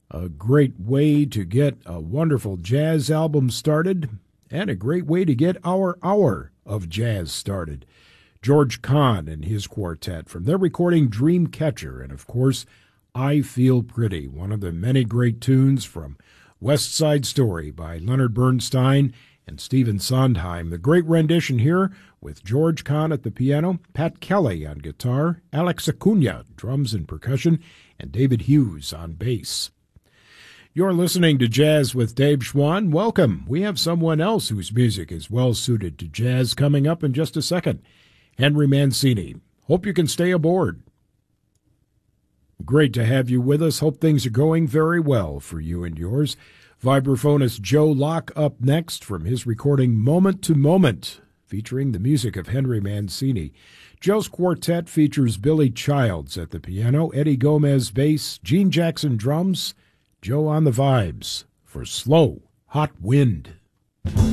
A great way to get a wonderful jazz album started, and a great way to get our hour of jazz started. George Kahn and his quartet from their recording Dreamcatcher, and of course, I Feel Pretty, one of the many great tunes from West Side Story by Leonard Bernstein and Stephen Sondheim. The great rendition here with George Kahn at the piano, Pat Kelly on guitar, Alex Acuna, drums and percussion, and David Hughes on bass. You're listening to Jazz with Dave Schwann. Welcome. We have someone else whose music is well suited to jazz coming up in just a second. Henry Mancini. Hope you can stay aboard. Great to have you with us. Hope things are going very well for you and yours. Vibraphonist Joe Locke up next from his recording Moment to Moment, featuring the music of Henry Mancini. Joe's quartet features Billy Childs at the piano, Eddie Gomez bass, Gene Jackson drums, Joe on the vibes for Slow, Hot Wind.